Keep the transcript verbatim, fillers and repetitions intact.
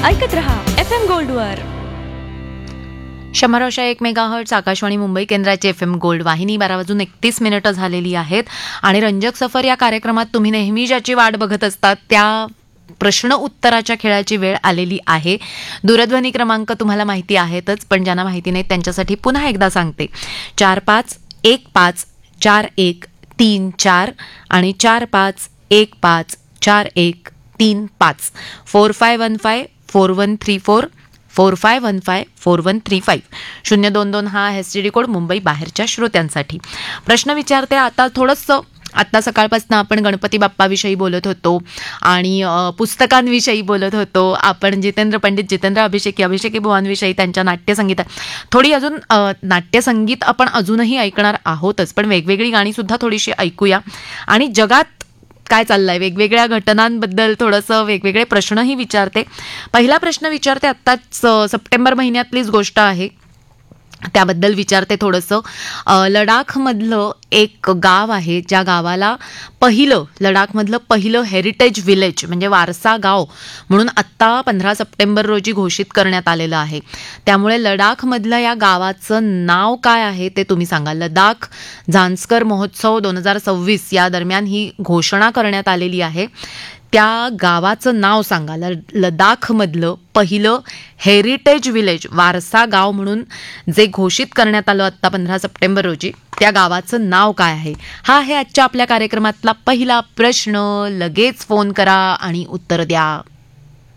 ऐकत रहा F M गोल्डवर. शंभर एक मेगाहर्ट्ज आकाशवाणी मुंबई केंद्राची एफ एम गोल्ड वाहिनी. बारा वाजून एकतीस मिनिटं झालेली आहेत आणि रंजक सफर या कार्यक्रमात तुम्ही नेहमी ज्याची वाट बघत असतात त्या प्रश्न उत्तराच्या खेळाची वेळ आलेली आहे. दूरध्वनी क्रमांक तुम्हाला माहिती आहेतच, पण ज्यांना माहिती नाही त्यांच्यासाठी पुन्हा एकदा सांगते. चार पाच एक पाच चार एक तीन चार आणि चार पाच एक पाच चार एक तीन पाच. Four five one five four one three four four five one five four one three five. शून्य दोन दोन हा S T D code Mumbai बाहेरच्या श्रोत्यांसाठी. प्रश्न विचारते. आता थोडंसं आत्ता सकाळपासून आपण गणपती बाप्पाविषयी बोलत होतो आणि पुस्तकांविषयी बोलत होतो. आपण जितेंद्र पंडित जितेंद्र अभिषेकी अभिषेकी बुवांविषयी त्यांच्या नाट्यसंगीत थोडी अजून नाट्यसंगीत आपण अजूनही ऐकणार आहोतच, पण वेगवेगळी गाणीसुद्धा थोडीशी ऐकूया आणि जगात काय चाललंय वेगवेगळ्या घटनांबद्दल थोडंसं वेगवेगळे प्रश्नही विचारते. पहिला प्रश्न विचारते. आत्ताच सप्टेंबर महिन्यातलीच गोष्ट आहे, त्याबद्दल विचारते थोडंसं. लडाखमधलं एक गाव आहे ज्या गावाला पहिलं लडाखमधलं पहिलं हेरिटेज विलेज म्हणजे वारसा गाव म्हणून आत्ता पंधरा सप्टेंबर रोजी घोषित करण्यात आलेलं आहे. त्यामुळे लडाखमधलं या गावाचं नाव काय आहे ते तुम्ही सांगा. लडाख झांस्कर महोत्सव दोन हजार सव्वीस या दरम्यान ही घोषणा करण्यात आलेली आहे. त्या गावाचं नाव सांगा. ल लडाखमधलं पहिलं हेरिटेज विलेज वारसा गाव म्हणून जे घोषित करण्यात आलं आत्ता पंधरा सप्टेंबर रोजी, त्या गावाचं नाव काय आहे? हा आहे आजच्या आपल्या कार्यक्रमातला पहिला प्रश्न. लगेच फोन करा आणि उत्तर द्या.